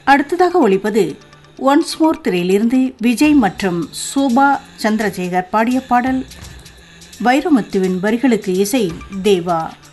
அடுத்ததாக ஒலிப்பது once more திரையிலிருந்து Vijay மற்றும் sofa Chandrasekhar பாடிய பாடல். வைரமுத்துவின் வரிகளுக்கு இசை தேவா.